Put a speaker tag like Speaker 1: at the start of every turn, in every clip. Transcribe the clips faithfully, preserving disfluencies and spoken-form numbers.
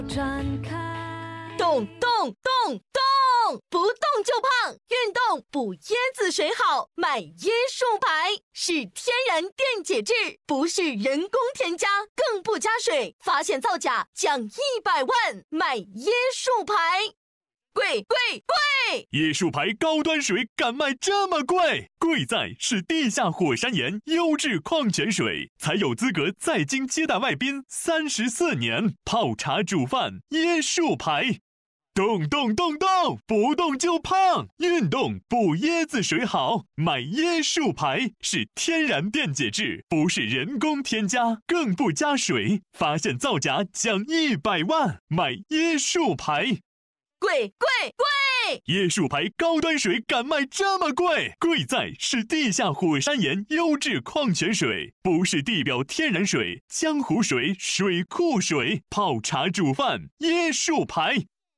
Speaker 1: 展开，
Speaker 2: 动动动动，不动就胖，运动补椰子水好，买椰树牌，是天然电解质，不是人工添加，更不加水，发现造假奖一百万，买椰树牌。贵贵贵！
Speaker 3: 椰树牌高端水敢卖这么贵？贵在是地下火山岩优质矿泉水，才有资格在京接待外宾三十四年，泡茶煮饭椰树牌。动动动动，不动就胖，运动补椰子水好，买椰树牌，是天然电解质，不是人工添加，更不加水，发现造假奖一百万，买椰树牌。
Speaker 2: 贵贵贵！
Speaker 3: 椰树牌高端水敢卖这么贵？贵在是地下火山岩优质矿泉水，不是地表天然水、江湖水、水库水，泡茶煮饭椰树牌。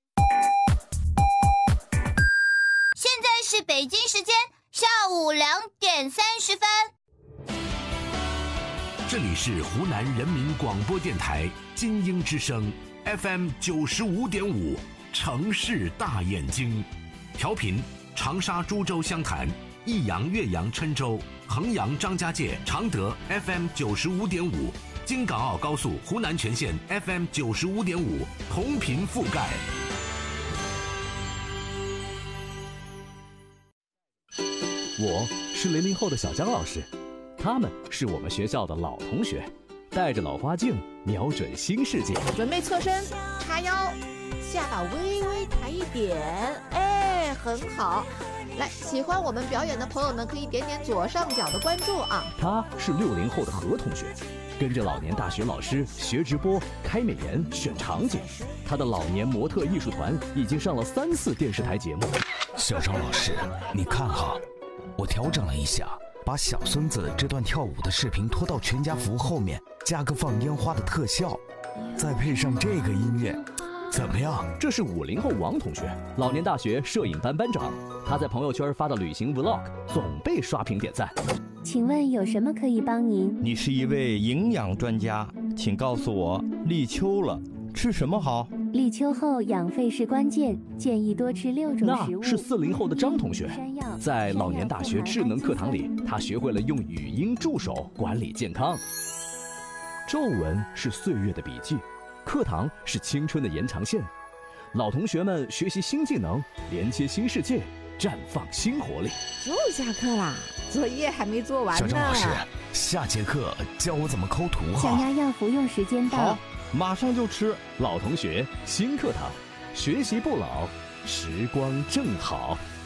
Speaker 4: 现在是北京时间下午两点三十分。
Speaker 5: 这里是湖南人民广播电台金鹰之声 F M 九十五点五。城市大眼睛，调频长沙、株洲、湘潭、益阳、岳阳、郴州、衡阳、张家界、常德 F M 九十五点五，京港澳高速湖南全线 F M 九十五点五，同频覆盖。
Speaker 6: 我是零零后的小江老师，他们是我们学校的老同学，带着老花镜，瞄准新世界。
Speaker 7: 准备侧身，叉腰。下巴微微抬一点，哎，很好。来，喜欢我们表演的朋友们可以点点左上角的关注啊。
Speaker 6: 他是六零后的何同学，跟着老年大学老师学直播、开美颜、选场景。他的老年模特艺术团已经上了三次电视台节目。
Speaker 8: 小张老师，你看哈，我调整了一下，把小孙子这段跳舞的视频拖到全家福后面，加个放烟花的特效，再配上这个音乐。怎么样？
Speaker 6: 这是五零后王同学，老年大学摄影班班长。他在朋友圈发的旅行 vlog 总被刷屏点赞。
Speaker 9: 请问有什么可以帮您？
Speaker 10: 你是一位营养专家，请告诉我，立秋了，吃什么好？
Speaker 9: 立秋后养肺是关键，建议多吃六种食物。
Speaker 6: 那是四零后的张同学，在老年大学智能课堂里，他学会了用语音助手管理健康。皱纹是岁月的笔记。课堂是青春的延长线，老同学们学习新技能，连接新世界，绽放新活力。
Speaker 7: 又下课啦，作业还没做完呢。
Speaker 8: 小张老师，下节课教我怎么抠图哈。
Speaker 9: 小丫要服用时间到，
Speaker 10: 好，马上就吃。
Speaker 6: 老同学新课堂，学习不老，时光正好。